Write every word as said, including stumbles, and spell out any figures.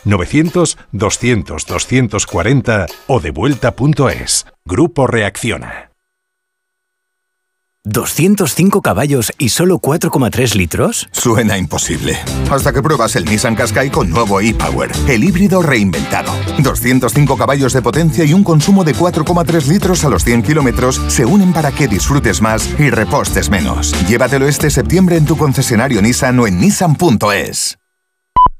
novecientos, doscientos, doscientos cuarenta o devuelta.es. Grupo Reacciona. ¿doscientos cinco caballos y solo cuatro coma tres litros? Suena imposible. Hasta que pruebas el Nissan Qashqai con nuevo e-Power, el híbrido reinventado. doscientos cinco caballos de potencia y un consumo de cuatro coma tres litros a los cien kilómetros se unen para que disfrutes más y repostes menos. Llévatelo este septiembre en tu concesionario Nissan o en nissan punto es.